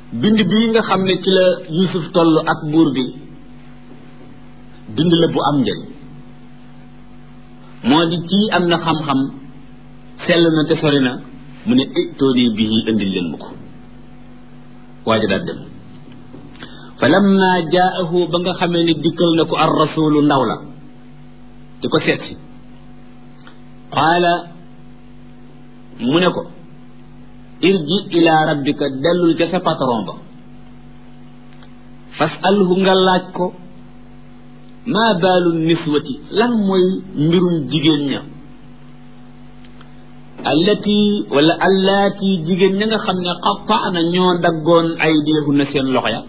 bind bii nga xam ne ci la Yuusuf toll ak buur bi bind la bu am njëriñ moo di kii am na xam-xam sell na te sori na mu ne itooni bii indil leen ma ko waaja daal dem fa lamma jaahu ba nga xamee ne dikkal na ko ar rasulu ndaw la di ko seet si qaala mu ne ko irji ila rabbika dellul ca sa patron ba fasalhu nga laaj ko maa baalu niswati lan mooy mbirum jigéen ña allaati jigéen ña nga xam ne qattaana ñoo daggoon ay deehunna seen loxo ya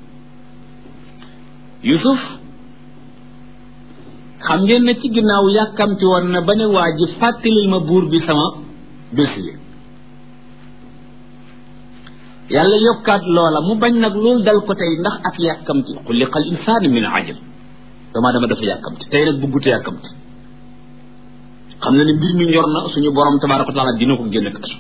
Yusuf xam ngeen ne ci ginnaaw yàkkamti woon na ba ne waa ji fàttalil ma buur bi sama dossier yàlla yokkaat loola mu bañ nag loolu dal ko tey ndax ak yàkkamti xuliqal insaanu min ajal dama dafa yàkkamti tey nag buggutu yàkkamti xam na ne mbir mi ñor na suñu borom tabaaraka wa taala dina ko génn kaso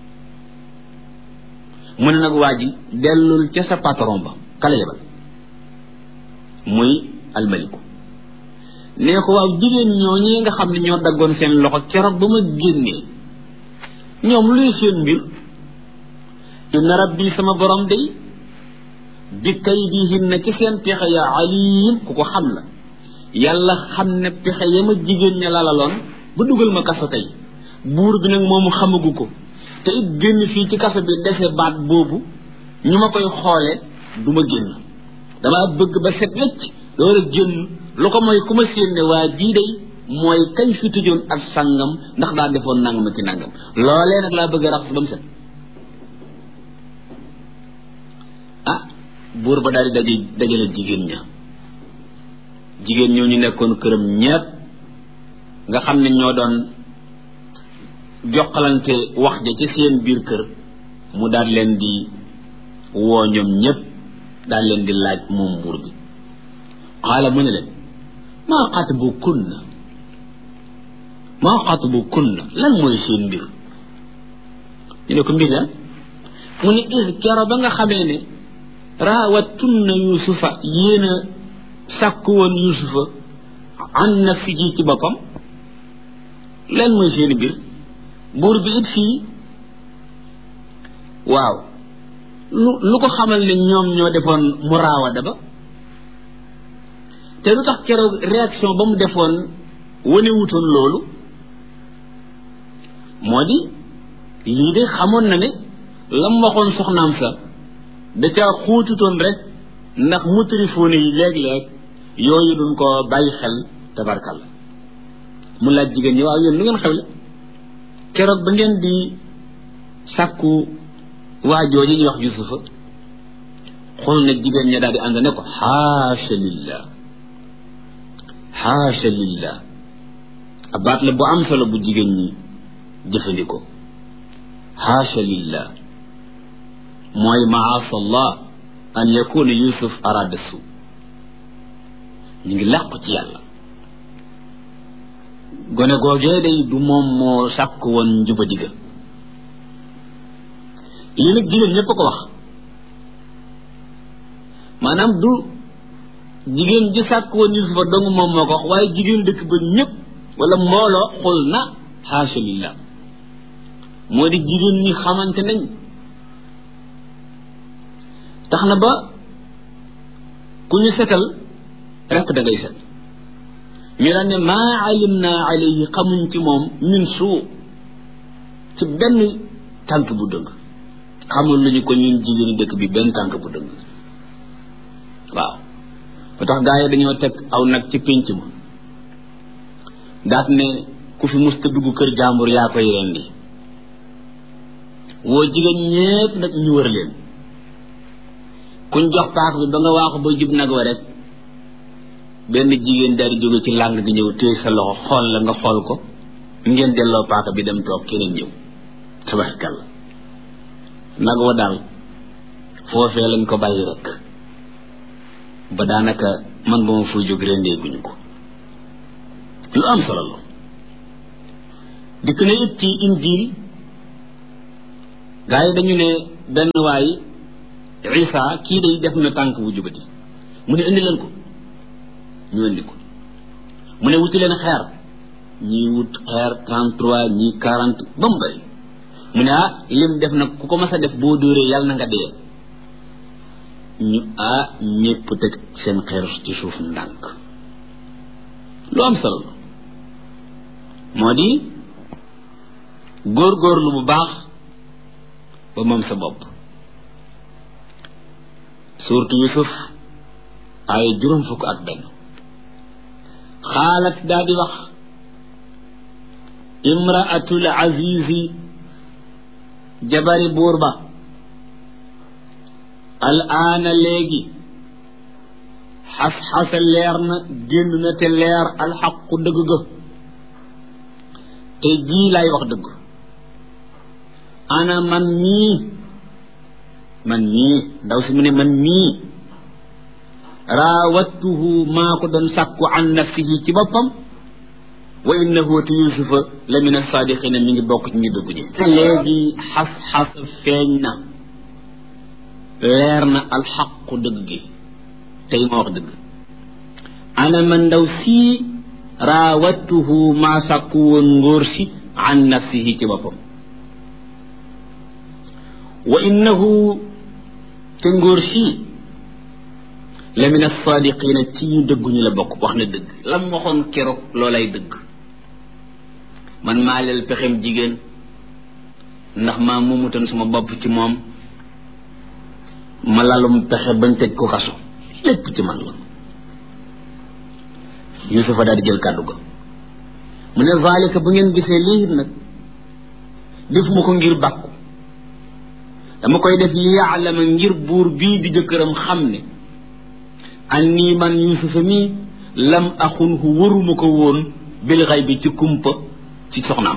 mu ne nag waa ji dellul ca sa patron ba kala yebal muy almaliku nee ko waaw jigéen ñooñi nga xam ne ñoo daggoon seen loxo keroog ba ma génnee ñoom luy seen mbir inna rabbi sama borom day bi kaydihinna ci seen pexe ya alim ku ko xam la yàlla xam ne pexe ya ma jigéen ña lalaloon ba dugal ma kaso tey buur bi nag moomu xamagu ko te it génn fii ci kaso bi dese baat boobu ñu ma koy xoole du ma génn damaa bëgg ba set wecc door a génn lu ko mooy ku ma séen ne waa jii day mooy kañ fi tëjoon ak sàngam ndax daa defoon nangam ak ci nangam loolee nag laa bëgg a raxas ba mu set ah buur ba daal di dajale jigéen ñoo ñu nekkoon këram ñépp nga xam ne ñoo doon jokkalante wax ja ci seen biir kër mu daal leen di woo ñoom ñépp daal leen di laaj moom buur bi xaala mu ne leen maa xatbu kunna lan mooy seen mbir ñu ne ko mbir lan mu ne is kero ba nga xamee ne raawattunna yusufa yéen a sàkku woon yusufa an nafsihi ci boppam lan mooy seen mbir buur bi it fii waaw lu ko xamal ne ñoom ñoo defoon muraawada ba te lu tax keroog réaction ba mu defoon wane wutoon loolu moo di lii de xamoon na ne lam waxoon soxnaam sa da caa xuututoon rek ndax mutrifuune yi léeg-léeg yooyu duñ ko bàyyi xel tabarkalla mu laaj jigéen ñi waaw yéen lu ngeen xewle keroog ba ngeen di sàkku waajooji ñuy wax Yusufa xool na jigéen ña daal di ànd ne ko xaasha lillah ab baat la bu am solo bu jigéen ñi jëfandikoo xaasha lillah mooy maasa allah an yakuna Yusuf arada su ñu ngi làqu ci yàlla gone googee day du moom moo sàkk woon njuba diga lii nag jigéen ñépp a ko wax maanaam du jigéen ji sàkk woon Yusufa dong moom moo ko wax waaye jigéen dëkk ba ñépp wala mbooloo xul na xaasha lillah moo di jigéen ñi xamante nañ tax na ba ku ñu setal rekk da ngay set ñu daan ne maa alim naa alayhi xamuñ ci moom min suu ci benn tànk bu dëng xamul nañu ko ñun jigéeni dëkk bi benn tànk bu dëng waaw ba tax gaa yi dañoo teg aw nag ci pénc ma daat ne ku fi musta dugg kër jàmbur yaa koy rendi woo jigéen ñépp nag ñu wër leen kuñ jox paak bi ba nga waaxu ba jub nag wa rek benn jigéen daal di jóge ci làng gi ñëw téye sa loxo xool la nga xool ko ngeen delloo paaka bi dem toog keneen ñëw tabarkalla nag wa daal foofee lañ ko bàyyi rek ba daanaka man ba ma fuy jóg rendee guñu ko lu am solo la dikk na it ci injiil gaa yi dañu ne benn waay Isa kii day def na tànk bu jubati mu ne indi leen ko ñu indi ko mu ne wuti leen xeer ñii wut xeer 33 ñii 40 ba mu bëri mu ne lim def nag ku ko mas a def boo dóoree yàlla na nga dee ñu ñépp teg seen xeer ci suuf ndànk lu am solo moo di góorgóorlu bu baax ba moom sa bopp suurtu Yusuf ay 40 xaalat daa di wax imraatul azizi jabari buur ba al aana léegi xas-xasa leer na génn na te leer alxaqu dëgg ga te jii laay wax dëgg ana man mii ndaw si mu ne man mii raawattuhu maa ko doon sàkku an nafsihi ci boppam wa innahu te yusufa la min as-saadiqina mi ngi bokk ci ñu dëgg ñi te léegi xas-xas feeñ na leer na alxaqu dëgg gi tey ma wax dëgg ana man ndaw sii raawattuhu maa sàkku woon ngóor si an nafsihi ci boppam wa innahu te ngóor si la min as-saadiqina ci ñu dëgg ñu la bokk wax na dëgg lam waxoon keroog loolay dëgg man maa leel pexem jigéen ndax maa moomutoon sama bopp ci moom ma lalum pexe bañ tëj ko kaso lépp ci man la Yusufa daal di jël kàddu ga mu ne zalika bu ngeen gisee lii nag def ma ko ngir bàkku dama koy def yaalama ngir buur bii di jëkkëram xam ne anni man Yusufa mii lam axunhu waruma ko woon bil xaybi ci kumpa ci soxnaam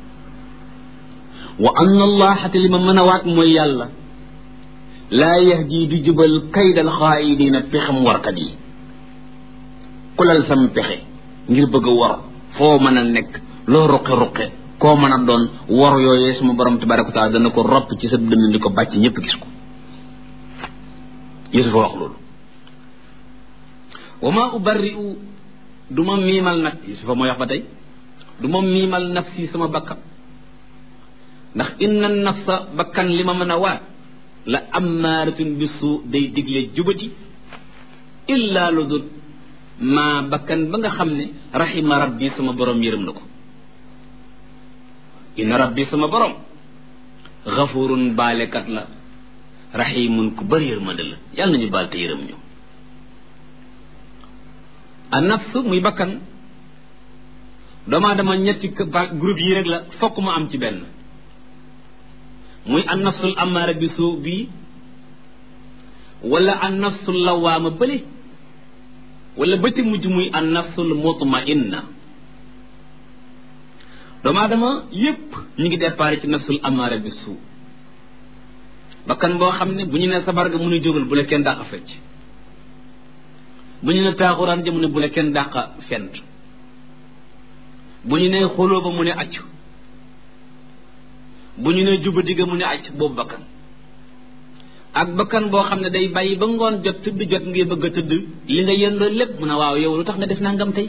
wa anna allaha te li ma mën a waat mooy yàlla laa yahdi du jubal kaydal xaayidina pexem warkat yi ku lal sam pexe ngir bëgg a war foo mën a nekk loo ruqe-ruqe koo mën a doon war yooyee suma borom tabaraka wa taala dana ko ropp ci sa dënn di ko bàcc ñëpp gis ko Yusufa wax loolu wa ma ubarri'u du ma miimal nag Yusufa mooy wax ba tey du ma miimal nafsi sama bakkan ndax inna nafsa bakkan li ma mën a waat la ammaaratun bisu day digle jubati illa lu dul maa bakkan ba nga xam ne rahima rabbi sama borom yërëm na ko inna rabbi sama borom xafurun baalekat la rahimun ku bëri yërmande la yàlla nañu baal te yërëm ñu a nafs muy bakkan doomu aadama ñetti groupe yi rek la fokk mu am ci benn muy an nafsul amaara bi suu bii wala an nafsul lawaama bële wala bëti mujj muy an nafsul mutmainna doomu aadama yépp ñu ngi départ ci nafsul amaara bi suu bakkan boo xam ne bu ñu ne sabar ga mu ne jógal bu la kenn dàq fecc bu ñu ne taaxuraan ja mu ne bu la kenn dàq fent bu ñu ne xoloo ba mu ne accu bu ñu ne juba digga mu ne acc boobu bakkan ak bakkan boo xam ne day bàyyi ba ngoon jot tëdd jot ngay bëgg a tëdd li nga yendoo lépp mu ne waaw yow lu tax nga def nangam tey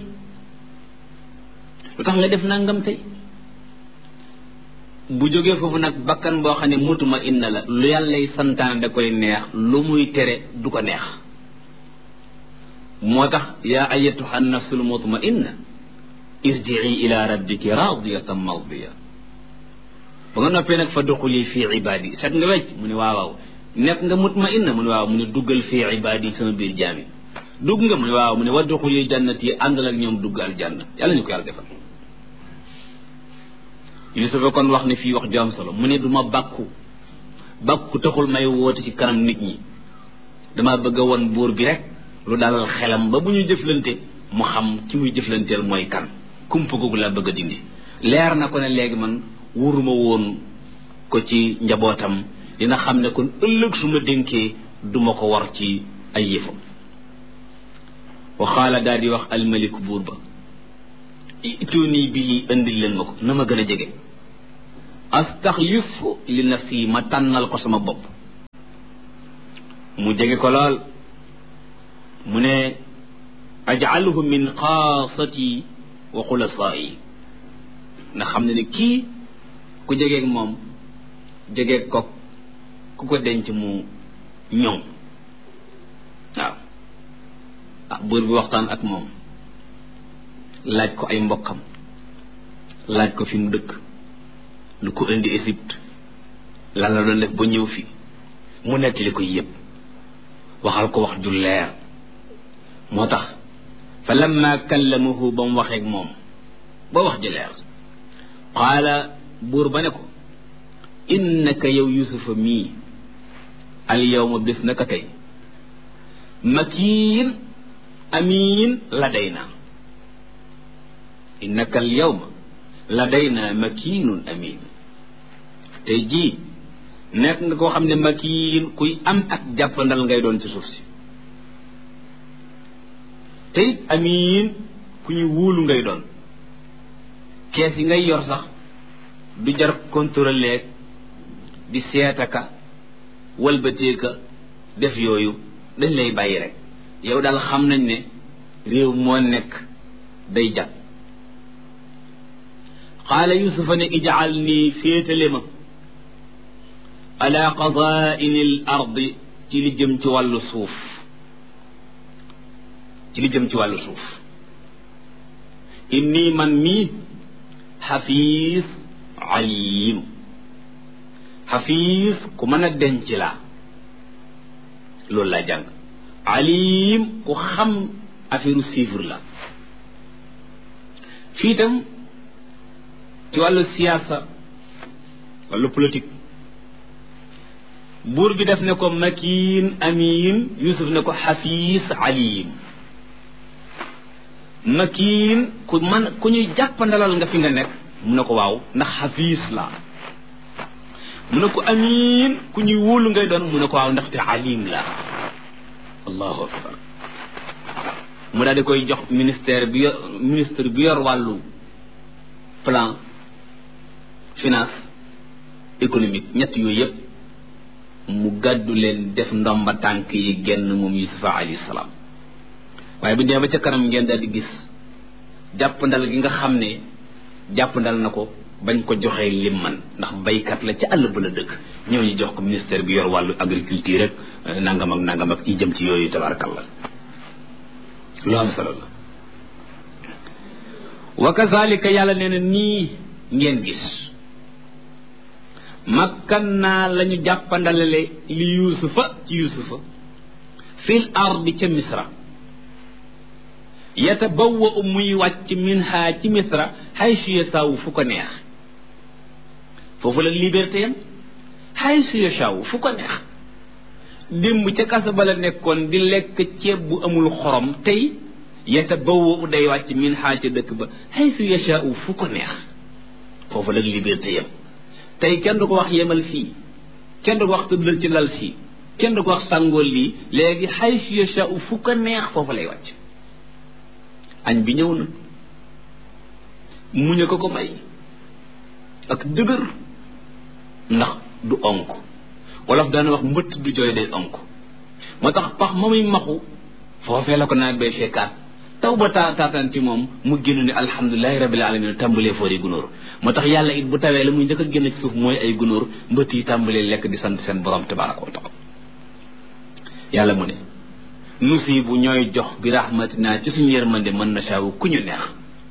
lu tax nga def nangam tey bu jógee foofu nag bakkan boo xam ne mutuma inna la lu yàllay santaan da koy neex lu muy tere du ko neex moo tax yaa ayyatuha nafsul mutma inna irji'i ila rabbiki radiyatan mardiya ba nga noppee nag fa duxuli fii ibaadi set nga wecc mu ne waaw nekk nga mutma inna mu ne waaw mu ne duggal fii ibaadi sama biir jaami dugg nga mu ne waaw mu ne wa duxuli jannati àndal ak ñoom dugg aljanna yàlla ñu ko yàlla defal Yusufa kon wax ne fii wax ju am solo mu ne du ma bàkku taxul may woote ci kanam nit ñi dama bëgg a won buur bi rek lu dalal xelam ba bu ñu jëflante mu xam ki muy jëflanteel mooy kan kumpa googu laa bëgg a dindi leer na ko ne léegi man wuruma woon ko ci njabootam dina xam ne kon ëllëg su ma dénkee duma ko war ci ay yëfam waxaala daal di wax almaliku buur ba ituni bii indil leen ma ko na ma gën a jege astaxlifu li nafsi ma tànnal ko sama bopp mu jege ko lool mu ne aj'alhu min xaasati wa xulasaai na xam ne kii ku jegeeg moom jegeeg ko ku ko denc mu ñoŋ waaw buur bi waxtaan ak moom laaj ko ay mbokkam laaj ko fi mu dëkk lu ko indi Égypte lan la doon def ba ñëw fi mu nettali ko yëpp waxal ko wax ju leer moo tax fa lamma kallamahu ba mu waxeeg moom ba wax ji leer qaala buur ba ne ko innaka yow yusufa mii al yawma bis naka tey makiin amiin ladayna innaka al yawma ladayna makiinun amiin tey jii nekk nga koo xam ne makiin kuy am ak jàppandal ngay doon ci suuf si tey amiin ku ñu wóolu ngay doon kees yi ngay yor sax du jar contrôler di seetaka walbateeka def yooyu dañ lay bàyyi rek yow daal xam nañ ne réew moo nekk day jàpp qaala yusufa ne ijaal nii féetale ma ala qadaa'ini al ardi ci li jëm ci wàllu suuf inni man mii xafiis alim xafiis ku mën a denc laa loolu laa jàng alim ku xam affaire chiffre la fii itam ci wàllu siyaasa wàllu politique buur bi def ne ko makiin amiin Yusuf ne ko xafiis alim makiin ku ñuy jàppandalal nga fi nga nekk mu ne ko waaw ndax xafiis la mu ne ko amiin ku ñuy wóolu ngay doon mu ne ko waaw ndaxte alim la allahu akbar mu daal di koy jox ministre bi yor wàllu plan finance économique ñett yooyu yëpp mu gàddu leen def ndomba tànk yi genn moom Yusufa alayhi salaam waaye bu dee ba ca kanam ngeen daal di gis jàppandal gi nga xam ne jàppandal na ko bañ ko joxee lim man ndax baykat la ca àll ba la dëkk ñëw ñu jox ko ministère bi yor wàllu agriculture rek nangam ak i jëm ci yooyu tabarakallah lu am solo la wa kazalika yàlla nee na nii ngeen gis makkan naa la ñu jàppandalale li yusufa ci yusufa fil ardi ca misra yatabawwa muy wàcc minha ci misra haysu yasaawu fu ko neex foofu la liberté yam haysu yasaawu fu ko neex démb ca kasa ba la nekkoon di lekk ceeb bu amul xorom tey yatabawwa day wàcc minha ca dëkk ba haysu yasaawu fu ko neex foofu la liberté yam tey kenn du ko wax yemal fii kenn du ko wax tëddal ci lal fii kenn du ko wax sàngool lii léegi haysu yasaawu fu ko neex foofu lay wàcc añ bi ñëw na muñ a ko may ak dëgër ndax du onk wolof daana wax mbëtt du jooy day onk moo tax pax ma muy maxu foofee la ko nawet bay fekkaat taw ba taataan ci moom mu génn ne alhamdulilahi rabbil alamin tàmbalee foori gunóor moo tax yàlla it bu tawee la muy njëkk a génn ci suuf mooy ay gunóor mbëtt yi tàmbalee lekk di sant seen borom tabaraka wa taala yàlla mu ne nusi bu ñooy jox bi rahmatina ci suñu yërmande mën na saawu ku ñu neex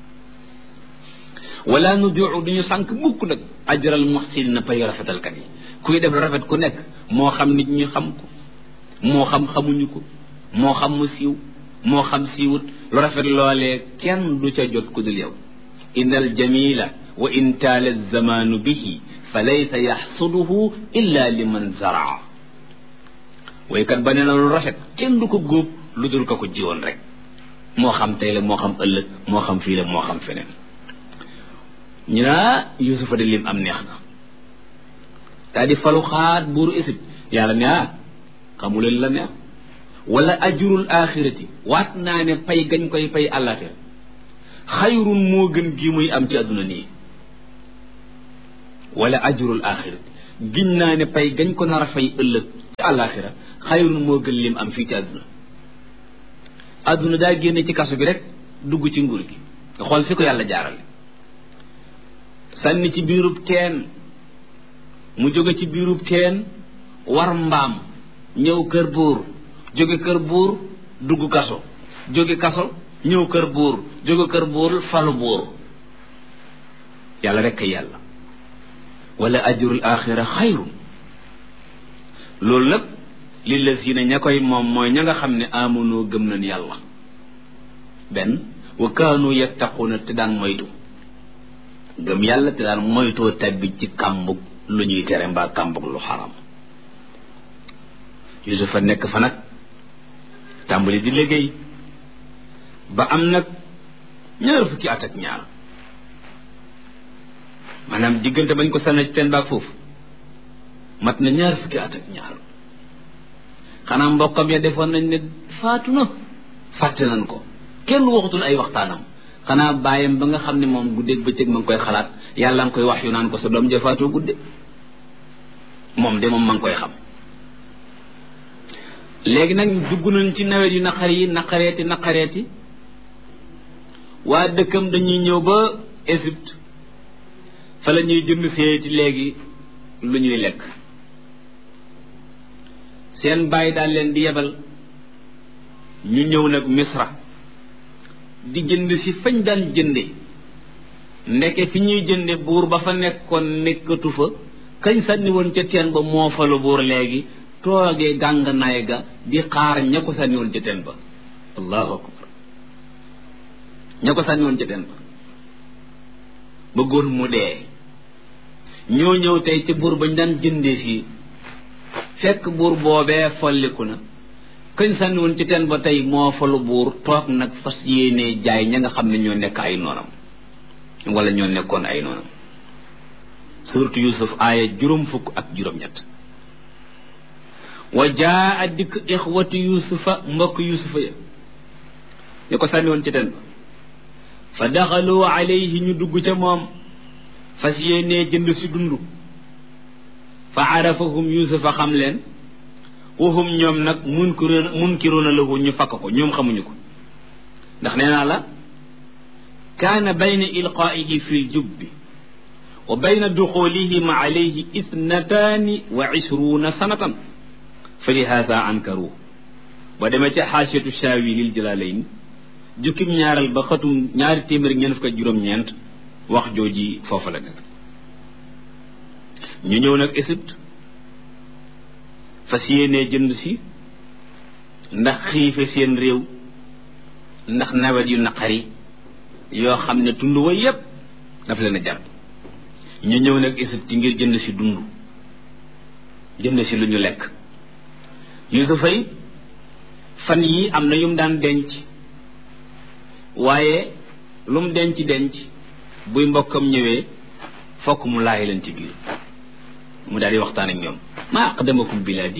wala nu diu duñu sànq mukk nag ajral muhsin na pay rafetalkat yi kuy def rafet ku nekk moo xam nit ñi xam ko moo xam xamuñu ko moo xam mu siiw moo xam siiwut lu rafet loolee kenn du ca jot ku dul yow innal jamila wa in taala zamanu bihi fa laysa yaxsuduhu illa liman zaraa waykat ba nee na lu rafet kenn du ko góob lu dul ko jiwoon rek moo xam tey la moo xam ëllëg moo xam fii la moo xam feneen ñu naa Yusufa de lim am neex na daa di falu xaat buuru Égypte yàlla ne xamuleen la neex wala ajurul axirati waat naa ne pay gañ koy pay àllaaxira xayrun moo gën gi muy am ci àdduna nii wala ajurul axirati giñ naa ne pay gañ ko nar a fay ëllëg ci àllaaxira xayrun moo gën lim am fii ci àdduna daa génne ci kaso bi rek dugg ci nguur gi nga xool fi ko yàlla jaarale sànni ci biirub teen mu jóge ci biirub teen war mbaam ñëw kër buur jóge kër buur dugg kaso jóge kaso ñëw kër buur jóge kër buur falu buur yàlla rek kay yàlla wala ajrul axira xayru loolu nag lillazina ña koy moom mooy ña nga xam ne amunoo gëm nañ yàlla benn wa kaanu yattaquuna te daan moytu gëm yàlla te daan moytoo tabbi ci kàmbug lu ñuy tere mbaa kàmbug lu xaram Yusufa nekk fa nag tàmbali di liggéey ba am nag 2 fukki at ak ñaar maanaam diggante bañ ko sànni ci teen baag foofu mat na 2 fukki at ak ñaar xanaa mbokkam ya defoon nañ ne faatu na fàtte nañ ko kenn waxutul ay waxtaanam xanaa bàyyam ba nga xam ne moom guddeeg bëccëg ma ngi koy xalaat yàlla nga koy wax yu naan ko sa doom ja faatoo gudde moom de moom ma ngi koy xam léegi nag dugg nañ ci nawet yu naqareeti waa dëkkam dañuy ñëw ba Égypte fa la ñuy jënd seeti léegi lu ñuy lekk seen bàyyi daal leen di yebal ñu ñëw nag Misra di jënd si fañ daan jënde ndeke fi ñuy jënde buur ba fa nekkoon nekkatu fa kañ sànni woon ca teen ba moo fa lu buur léegi toogee gànganaay ga di xaar ña ko sànni woon ca teen ba allahu akbar ña ko sànni woon ca teen ba bëggoon mu dee ñoo ñëw tey ci buur bañ daan jëndee fii fekk buur boobee folliku na kañ sànni woon ci teen ba tey moo falu buur toog nag fas yéenee jaay ña nga xam ne ñoo nekk ay noonam wala ñoo nekkoon ay noonam suratu Yusuf aaya 50 wa jaa dikk ixwatu yusufa mbokk yusufa ya ñu ko sànni woon ci teen ba fa daxalu alayhi ñu dugg ca moom fas yéenee jënd si dund fa arafahum yusufa xam leen waxum ñoom nag munkiruuna lahu ñu fakk ko ñoom xamuñu ko ndax nee naa la kaana bayna ilqaa'ihi fi ljubbi wa bayna duxulihim alayhi 22 sanatan fa lihaada ankaru ba demee ca xaasiyatu shaawi lil jalalayn jukkim ñaaral ba xatum 249 wax jooji foofu la nekk ñu ñëw nag Égypte fas yéenee jënd si ndax xiife seen réew ndax nawet yu naqari yoo xam ne tund wa yépp daf leen a jàpp ñu ñëw nag Égypte ngir jënd si dund jënd si lu ñu lekk Yusufa yi fan yi am na yum daan denc waaye lum denc buy mbokkam ñëwee fokk mu laay leen ci biir mu daal di waxtaan ak ñoom ma aqdamakum bilaadi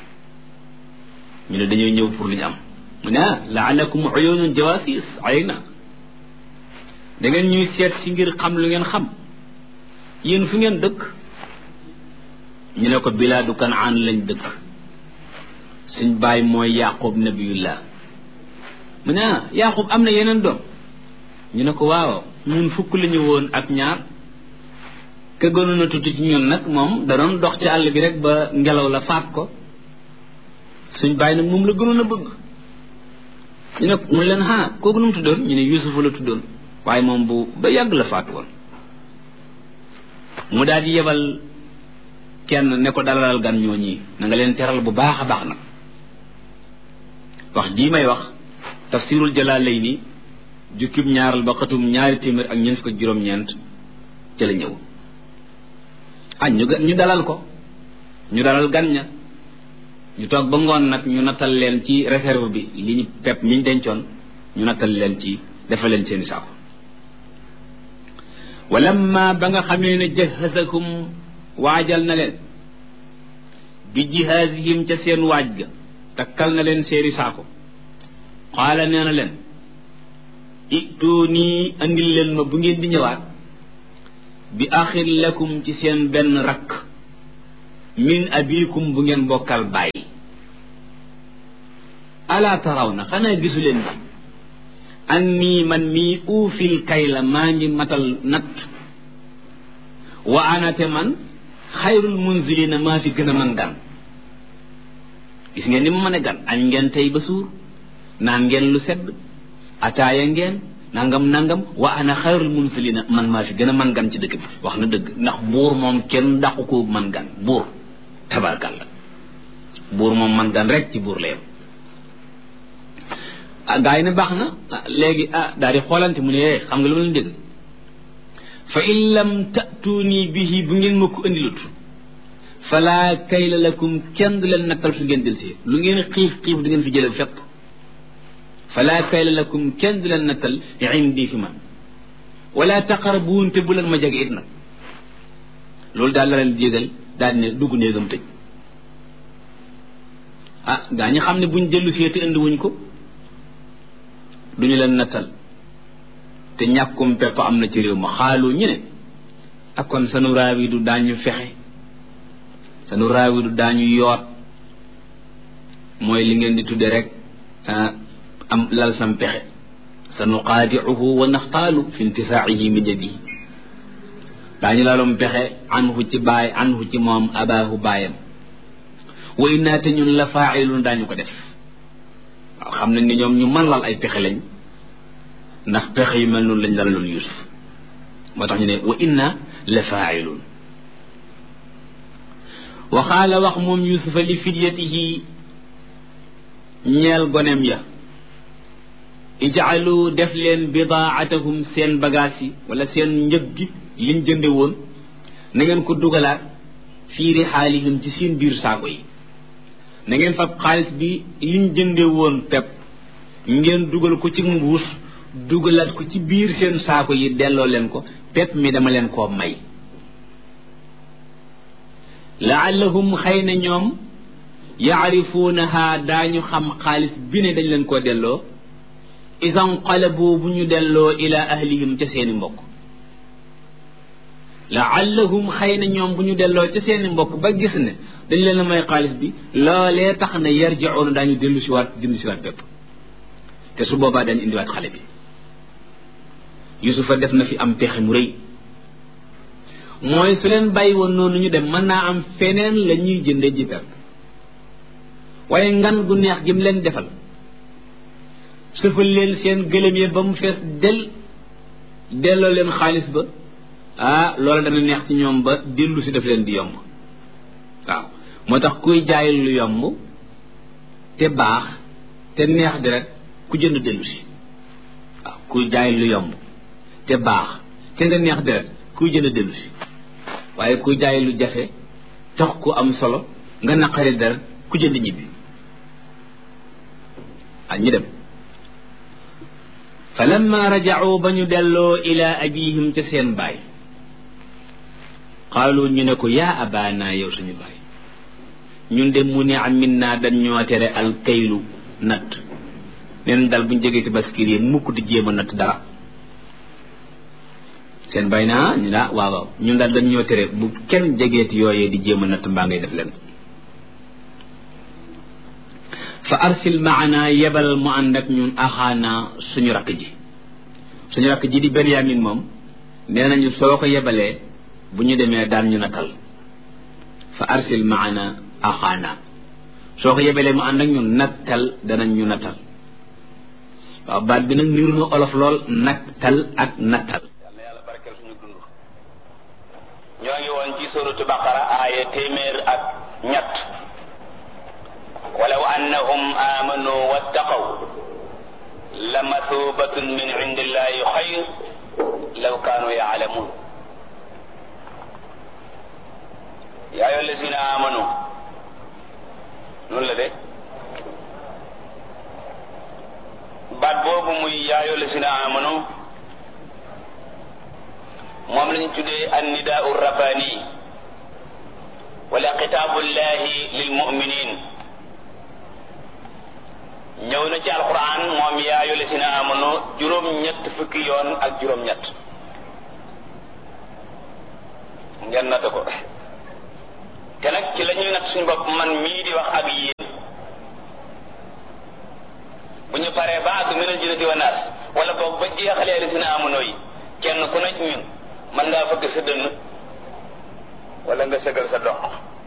ñu ne dañoo ñëw pour lu ñu am mu ne laalakum uyunun jawasis ayna da ngeen ñuy seet si ngir xam lu ngeen xam yéen fu ngeen dëkk ñu ne ko bilaadu Kanaan lañ dëkk suñ baay mooy Yaqub nabiyullah mu ne Yaqub am na yeneen doom ñu ne ko waaw ñun fukk la ñu woon ak ñaar ka gënoon a tuuti ci ñun nag moom da doon dox ci àll bi rek ba ngelaw la faat ko suñ bàyyi nag moom la gënoon a bëgg ñu ne mu leen kooku nu mu tuddoon ñu ne Yusufa la tuddoon waaye moom bu ba yàgg la faat woon mu daal di yebal kenn ne ko dalalal gan ñoo ñii na nga leen teral bu baax a baax nag wax jii may wax tafsirul Jalaalayni jukkib ñaaral ba xatum 249 ca la ñëw ñu dalal ko ñu dalal gan ña ñu toog ba ngoon nag ñu nattal leen ci réserve bi li ñu pepp mi ñu dencoon ñu nattal leen ci defal leen seeni saako walamma ba nga xamee ne jahazakum waajal na leen bi jihaazihim ca seen waaj ga takkal na leen seeni saako qaala nee na leen ituuni andil leen ma bu ngeen di ñëwaat bi axin lakum ci seen benn rakk min abikum bu ngeen bokkal bàyyi ala taraw na xanaa gisu leen bi an nii man mii uufil kayla maa ngi matal natt wa anate man xayrul munzilina maa fi gën a man gan gis ngeen ni mu mën a gan añ ngeen tey ba suur naan ngeen lu sedd ataaya ngeen nangam wa ana xayrul munzilina man maa fi gën a man gan ci dëkk bi wax na dëgg ndax buur moom kenn dàqu ko man gan buur tabarkàlla buur moom man gan rek ci buur la yem gaa yi ne baax na léegi daal di xoolante mu ne xam nga lu ma leen dégg fa in lam ta'tuuni bihi bu ngeen ma ko indilut fala kayla lakum kenn du leen nattal su ngeen delsi lu ngeen xiif du ngeen fi jële fépp fala kayla lakum kenn du leen nattal indi fi man wala taqrabuun te bu leen ma jege it nag loolu daal la leen jégal daal ne dugg néegam tëj gaa ñi xam ne buñ dellu see te indi wuñ ko duñu leen nattal te ñàkkum pepp am na ci réew ma xaalu ñu ne ak kon sanu raawi du daañu fexe sanu raawi du daañu yoot mooy li ngeen di tudde rek am lal sam pexe sanu qaadiuhu wa naxtaalu fi intisaa'ihi min yadihi daañu lalum pexe anhu ci moom abaahu baayam wa innaa te ñun la faa'iluun daañu ko def waaw xam nañ ni ñoom ñu mën lal ay pexe lañ ndax pexe yu mel noonu lañ lalaloon Yuusuf moo tax ñu ne wa inna la faa'iluun wa qaala wax moom Yuusufa li fidyatihi ñeel gonem ya ij'alu def leen bidaa'atahum seen bagage yi wala seen njëg gi liñ jënde woon na ngeen ko dugalaat fii rihaalihim ci seen biir saako yi na ngeen fab xaalis bi liñ jënde woon pepp ngeen dugal ko ci mbuus dugalaat ko ci biir seen saako yi delloo leen ko pepp mi dama leen koo may laallahum xëy na ñoom yaarifuunaha daañu xam xaalis bi ne dañ leen koo delloo idan qalabu bu ñu delloo ila ahlihim ca seeni mbokk laallahum xëy na ñoom bu ñu delloo ca seeni mbokk ba gis ne dañ leen a may xaalis bi loolee tax na yarji'uuna daañu dellu siwaat jënd siwaat bépp te su boobaa dañ indiwaat xale bi Yusufa def na fi am pexe mu rëy mooy su leen bàyyi woon noonu ñu dem mën naa am feneen la ñuy jënde ji pepp waaye ngan gu neex gi mu leen defal sëfal leen seen gëlëm yi ba mu fees delloo leen xaalis ba loola dana neex ci ñoom ba dellu si def leen di yomb waaw moo tax kuy jaay lu yomb te baax te neex di rek ku jënd dellu si waaw kuy jaay lu yomb te baax te nga neex di rek kuy jënd dellu si waaye kuy jaay lu jafe tax ku am solo nga naqari dara ku jënd ñibbi ñi dem fa lamma raja'u ba ñu delloo ila abihim ca seen baay qaalu ñu ne ko yaa abaana yow suñu baay ñun de mu ne am min naa dañ ñoo tere alkaylu natt neen dal buñ jegee ci baskir yi mukk di jéem a natt dara seen baay naa ñu la waaw ñun daal dañ ñoo tere bu kenn jegeeti yooyee di jéem a natt mbaa ngay def leen fa arsil maana yebal mu ànd ak ñun axaana suñu rakk ji di Benyamin moom nee nañu soo ko yebalee bu ñu demee daan ñu nattal fa arsil maana axaana soo ko yebalee mu ànd ak ñun nattal danañ ñu nattal waaw baat bi nag niru na olof lool nattal ak nattal yàlla yàlla barkeel suñu dund ñoo ngi woon ci suratu baqara aaya téeméer ak ñett walaw annahum amanu wattaqaw la mathubatun min indillahi xayr law kaanu yaalamun yaa ayyuha allazina amanu noonu la de baat boobu muy yaa ayyuha allazina amanu moom lañ tuddee annidaau rabbani wala xitaabullahi lil muminin ñëw na ci alquran moom yaa ayyuha allazina amanu juróom-ñett fukki yoon ak juróom-ñett ngeen natt ko te nag ci la ñuy natt suñu bopp man mii di wax ak yéen jeexal yaa lasina amano yi kenn ku nekk ñun mën ngaa fëgg sa dënn wala nga sëgal sa dox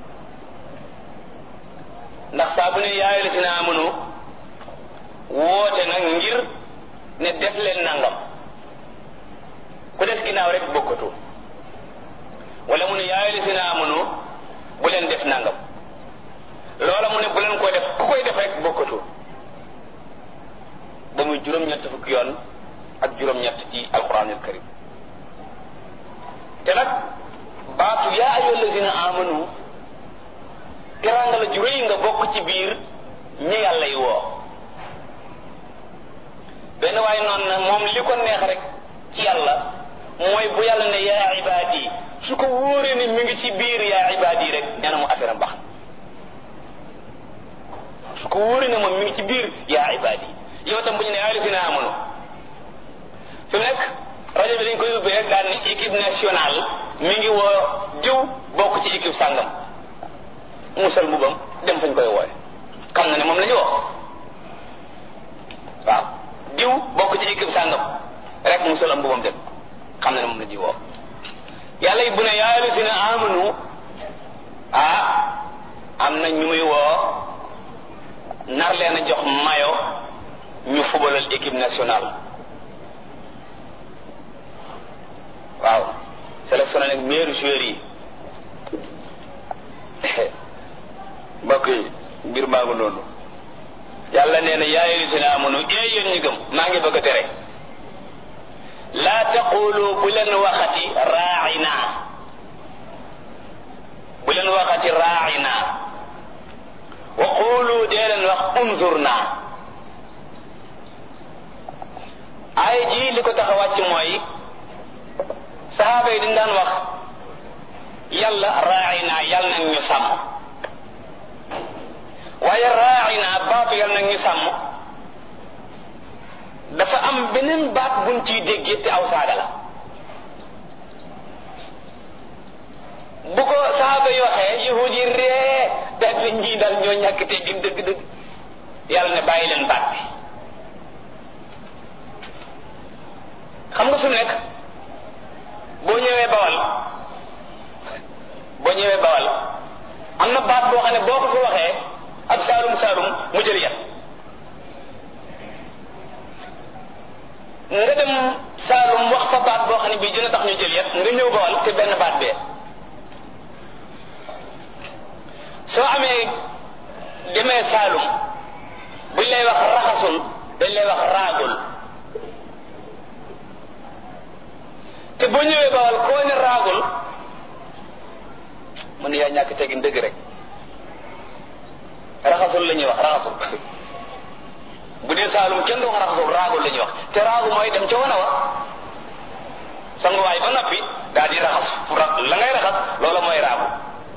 ndax saa bu ne yaa lasina amano woote nag ngir ne def leen nangam ku des ginnaaw rek bokkatu wala mu ne yaa lasina amano bu leen def nangam loola mu ne bu leen ko def ku koy def rek bokkatu ba muy juróom-ñett fukki yoon ak juróom-ñett ci alquranul karim te nag baatu yaa ayyuhal lazina amanu teraanga la ju rëy nga bokk ci biir ñi yàlla yi woo benn waaye noonu na moom li ko neex rek ci yàlla mooy bu yàlla ne yaa ibaadi su ko wóoree ne mi ngi ci biir yaa ibaadi rek nee na mu affaire am baax su ko wóoree ne moom mi ngi ci biir yaa ibaadi yow tam bu ñu ne yaa lazina amanu fi mu nekk rajo bi dañ koy ubbi rek daal ne équipe nationale mi ngi woo diw bokk ci équipe sàngam musal mbubam dem fañ koy wooye xam na ne moom la ñu woo waaw diw bokk ci équipe sàngam rek musal am mbubam dem xam na ne moom la ñuy woo yàlla it bu ne yaa lazina amanu am na ñu muy woo nar leen a jox mayo ñu fubalal équipe nationale waaw sélectionné nag meilleur joueur yi mbokk yi mbir maa ngi noonu yàlla nee na yaa ayyuhallazina amanu yéen ñi gëm maa ngi bëgg a tere laa taqulu bu leen waxati raa'ina bu leen waxati raa'ina wa qulu dee leen wax unzurna ay ji li ko tax a wàcc mooy sahaaba yi dañ daan wax yàlla raa'ina yàlla nag ñu sàmm waaye raa'ina baatu yàlla nag ñu sàmm dafa am beneen baat buñ ciy déggee te aw saaga la bu ko sahaaba yi waxee yahud yi ree daal di ñii dal ñoo ñàkk te gin dëgg-dëgg yàlla ne bàyyi leen baat bi xam nga fi mu nekk boo ñëwee bawal am na baat boo xam ne boo ko fi waxee ab saalum mu jël yat nga dem saalum wax fa baat boo xam ne bii dina tax ñu jël yat nga ñëw bawal te benn baat bee soo amee demee saalum buñ lay wax raxasul dañ lay wax raagul te boo ñëwee bawal koo ne raagul mu ne yaa ñàkk teggin dëgg rek raxasul la ñuy wax raxasul bu dee saalum kenn du wax raxasul raagul la ñuy wax te raagu mooy dem ca wana wa sanguwaay ba noppi daal di raxas la ngay raxas loola mooy raagu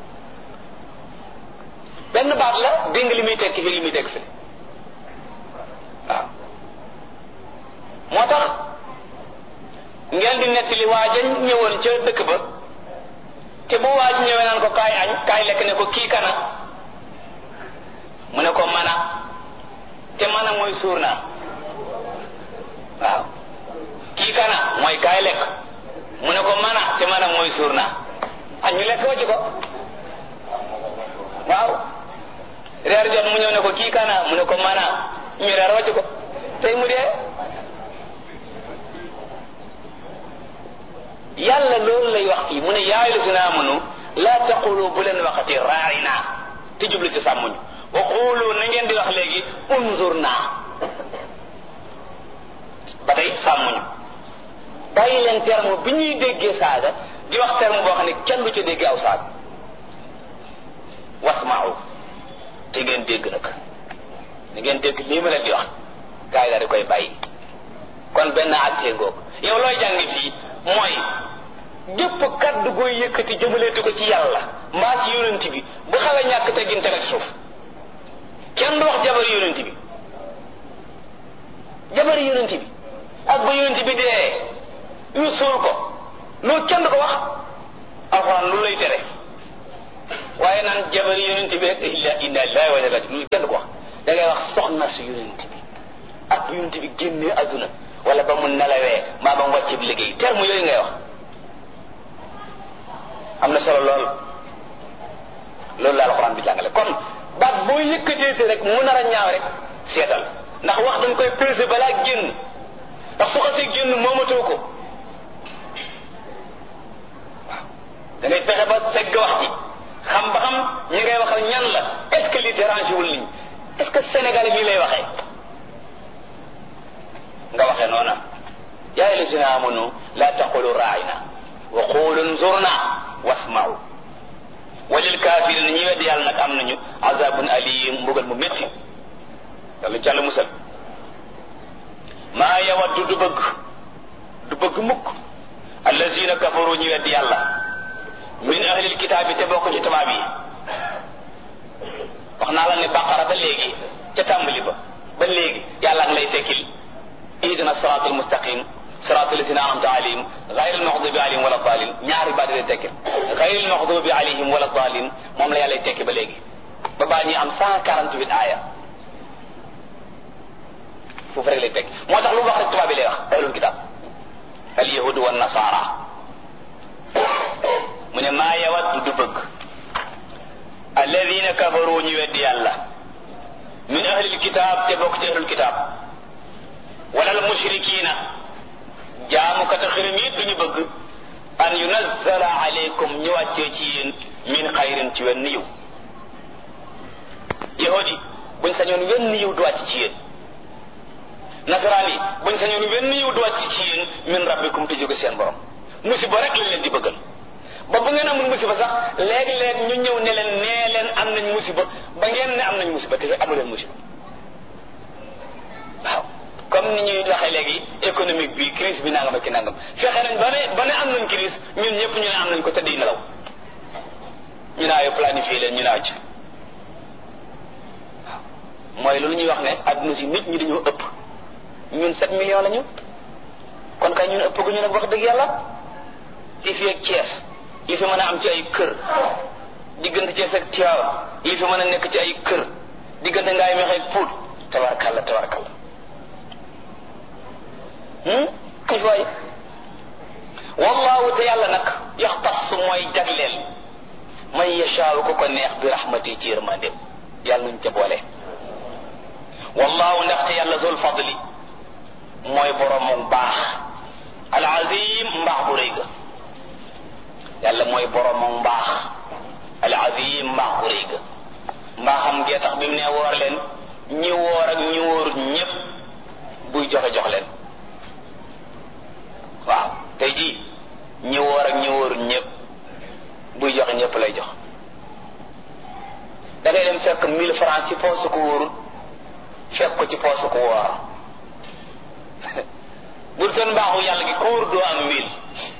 benn baat la dégg li muy tekki fi li muy tekki fi waaw moo tax ngeen di nettali waaja ñëwoon ca dëkk ba te bu waaj ñëwee naan ko kaay añ kaay lekk ne ko kii kana mu ne ko mana te mana mooy suur naa waaw kii kana mooy kaay lekk mu ne ko mana te mana mooy suur naa añ ñu lekk wacc ko waaw reer jot mu ñëw ne ko kii kana mu ne ko mana ñu reer wacc ko tey mu dee yàlla loolu lay wax fii mu ne yaa ayyuhallazina amanu laa taqulu bu leen waxati raa'ina te jublu ci sàmmuñu wa qulu na ngeen di wax léegi unzurna ba tey sàmmuñu bàyyi leen terme bi ñuy déggee saaga di wax terme boo xam ne kenn du ca déggee aw saaga wasma'u te ngeen dégg nag na ngeen dégg lii ma leen di wax gaa yi daal di koy bàyyi kon benn accès ngoog yow looy jàng fii mooy gépp kaddu gooy yëkkati jëmaleetu ko ci yàlla mbaa ci yonent bi bu xawee ñàkk teggin teg suuf kenn du wax jabari yonent bi ak ba yonent bi dee ñu suul ko loolu kenn du ko wax alxuraan lu lay tere waaye naan jabari yonent bi rek inna lillahi wa inna ilayhi raji'un loolu kenn du ko wax da ngay wax soxna si yonent bi ak bu yonent bi génnee àdduna wala ba mu nelawee mbaa ba mu wàccib liggéey terme yooyu ngay wax am na solo lool loolu la alxuraan bi jàngale kon baat boo yëkkateete rek mu nar a ñaaw rek seetal ndax wax dañ koy peser balaa génn ndax su xasee génn moomatoo ko waaw da ngay fexe ba segg wax ji xam ba xam ñi ngay waxal ñan la est-ce que li dérange wul nit ñi est-ce que Sénégal lii lay waxee nga waxee noona yaa ayyuhallazina amanu la taqulu ra'ina wa qulu unzurna wasma'u walil kaafiriina ñi weddi yàlla nag am nañu azabun alim mbugal mu métti yàlla jàll musal maa yawaddu du bëgg mukk allazina kafaru ñi weddi yàlla min ahlil kitaabi te bokk ci tubaab yi wax naa la ne baqara ba léegi ca tàmbali ba léegi yàlla ngi lay tekkil ihdina siraatal mustaqim siraatal lazina an'amta alayhim ghayril maghdubi alayhim wala daalin ñaari baat lay tekkil ghayril maghdubi alayhim wala daalin moom la yàlla lay tekki ba léegi ba baa ñuy am 148 aaya foofu rek lay tekki moo tax lu wax rek tubaab yi lay wax ahlul kitaab al yahudu wan nasara mu ne maa yawaddu du bëgg alladina kafaru ñu weddi yàlla min ahlil kitaab te bokk ci ahlul kitaab wala al mushrikiina jaamukata xirim yi duñu bëgg an yunazzala alaykum ñu wàccee ci yéen min xayrin ci wenn yiw yahudi buñ sañoon wenn yiw du wàcc ci yéen nasaraan yi buñ sañoon wenn yiw du wàcc ci yéen min rabbikum te jóge seen borom musiba rek lañ leen di bëggal ba bu ngeen amul musiba sax léeg-léeg ñu ñëw ne leen nee leen am nañ musiba ba ngeen ne am nañ musiba te amu leen musiba waaw comme ni ñuy waxee léegi économique bi crise bi nangam ak ki nangam fexe nañ ba ne am nañ crise ñun ñëpp ñu ne am nañ ko te di nelaw ñu naayo planifié leen ñu naaw ci waaw mooy loolu ñuy wax ne adduna si nit ñi dañoo ëpp ñun 7 millions lañu kon kay ñun ëpp gu ñu nag wax dëgg yàlla ci fii ak Thiès li fi mën a am ci ay kër diggante Thiès ak Tivaouane li fi mën a nekk ci ay kër diggante Ngaye Mekhe ak Pout tabarakalla kay waay wallahu te yàlla nag yaxtas mooy jagleel man yashaaw ko neex bi rahmati ci yërmandem yàlla nuñ ca boole wallahu ndaxte yàlla zul fadli mooy boroomu baax al azim mbaax bu rëy ga yàlla mooy boroomu mbaax al azim mbaax bu rëy ga mbaaxam gee tax bi mu ne woor leen ñi woor ak ñi wóorut ñëpp buy joxe jox leen waaw tey jii ñi woor ak ñi wóorut ñëpp buy joxe ñëpp lay jox da ngay dem fekk 1000 francs ci poosu ko wóorut fekk ko ci poosu ko woor bul toon mbaaxu yàlla gi ko wóor doo am 1000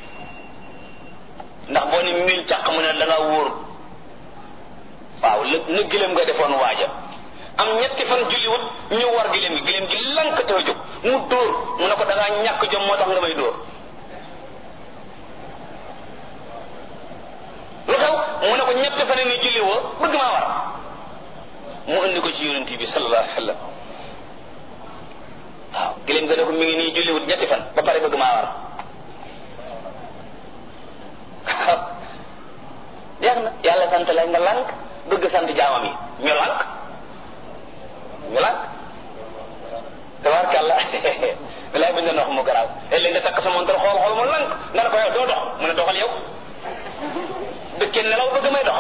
ndax boo ne 1000 càq mu ne da nga wóor waaw na gëlëm nga defoon waaja am ñetti fan julliwut ñu war gëlëm gi lank te jóg mu dóor mu ne ko da ngaa ñàkk jom moo tax nga may dóor lu xew mu ne ko ñetti fan ni julli woo bëgg maa war mu indi ko ci yonent bi sallallahu alayhi wa sallam waaw gëlëm nga ne ko mi ngi nii julliwut ñetti fan ba pare bëgg maa war jeex na yàlla sant la nga lànk bëgg sant jaamam yi ñu lànk tabarkàlla bilaay bañ doon wax mu garaaw léeg-léeg nga takk sa montar xool mu lànk nga ne ko yow doo dox mu ne doxal yow dëkkee nelaw bëgg may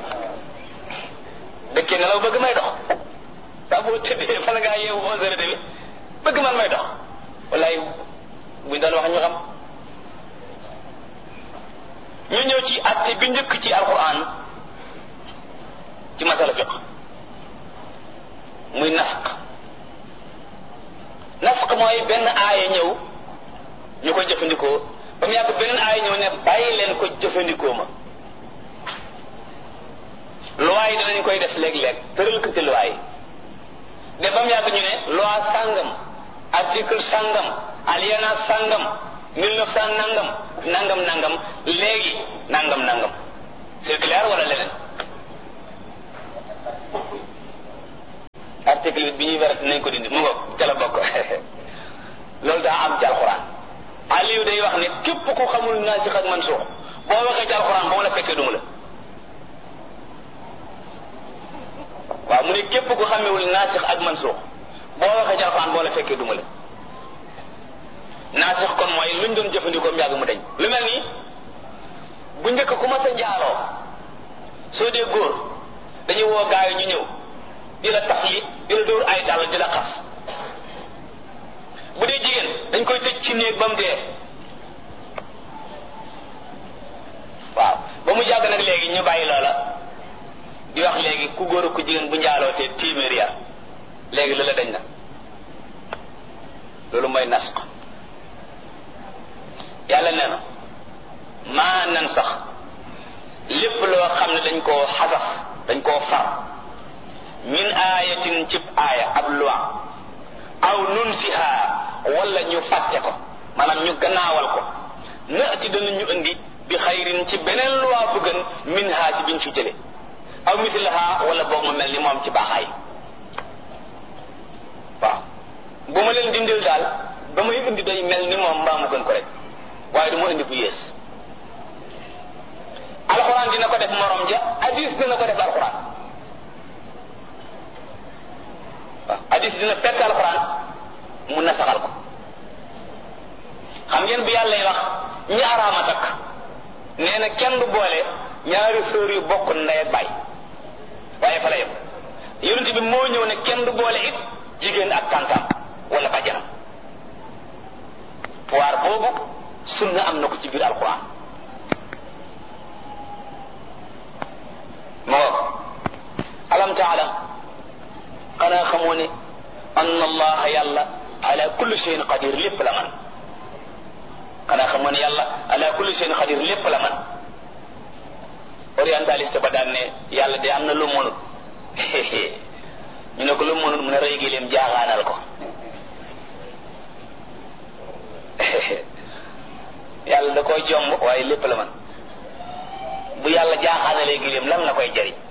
dox saa boo tëddee fa la ngaa yeewu 11h30 bëgg man may dox wallaay buñ doon wax ñu xam ñu ñëw ci àtte bi njëkk ci alquran ci masala fiq muy nasq mooy benn aaya ñëw ñu koy jëfandikoo ba mu yàgg beneen aaya ñëw ne bàyyi leen ko jëfandikoo ma loi yi danañ koy def léeg-léeg tëral ko ci loi yi de ba mu yàgg ñu ne loi sàngam article sàngam alinéa sàngam 1900 nangam léegi nangam c'est clair wala leneen article bi ñuy wérat nañ ko dindi mu ngo ca la bokk loolu daa am ci alxuraan. Aliou day wax ne képp ku xamul naasix ak mansuux boo waxee ci alxuraan ba mu la fekkee duma la. waaw mu ne képp ku xamewul naasix ak mansuux boo waxee ci alxuraan boo la fekkee duma la. naasix kon mooy luñ doon jëfandikoo yàgg mu dañ. lu mel ni bu njëkk ku ma sa njaaloo soo dee góor dañuy woo gaa yi ñu ñëw di la tax yi di la dóor ay dàll di la xas. bu dee jigéen dañ koy tëj ci néeg ba mu dee. waaw ba mu jàgg nag léegi ñu bàyyi loola di wax léegi ku góor ak ku jigéen bu njaaloo te téeméer yar léegi loola dañ na. loolu mooy nasq. yàlla nee na maa nan sax lépp loo xam ne dañ koo xasaf dañ koo far min aayatin cib aaya ab loi aw nunsiha wala ñu fàtte ko maanaam ñu gannaawal ko naati danañu indi bi xayrin ci beneen loi bu gën min ha ci biñ fi jële aw mislaha wala boog mu mel ni moom ci baaxaay. waaw bu ma leen dindil daal ba may indi day mel ni moom mbaa mu gën ko rek waaye du ma indi bu yées. alxuraan dina ko def morom ja hadis dina ko def alxuraan. waaw hadis dina fekk alxuraan mu nasaxal ko. xam ngeen bi yàlla lay wax ñi araama takk nee na kenn du boole ñaari sœur yu bokk ndey ak baay waaye fa la yem. yonent bi moo ñëw ne kenn du boole it jigéen ak tàntaam wala bàjjanam. pouvoir boobu sunna am na ko ci biir alquran. moo alam taala xanaa xamoo ne anna allaha yàlla ala kulli shay'in qadir lépp la man. xanaa xamoo ne yàlla ala kulli shay'in qadir lépp la man. orientaliste ba daan ne yàlla de am na lu mënut ñu ne ko lu mënut mu ne rëy gi leen jaaxaanal ko. yàlla da koy jomb waaye lépp la man. bu yàlla jaaxaanalee gileem lan la koy jariñ